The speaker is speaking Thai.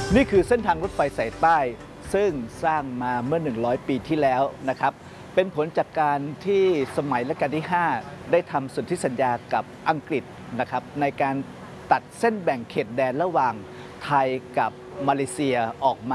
นี่คือเส้นทางรถไฟสายใต้ซึ่งสร้างมาเมื่อ100 ปีที่แล้วนะครับเป็นผลจากการที่สมัยรัชกาลที่ 5 ได้ทำสนธิสัญญากับอังกฤษนะครับในการตัดเส้นแบ่งเขตแดนระหว่างไทยกับมาเลเซียออกมา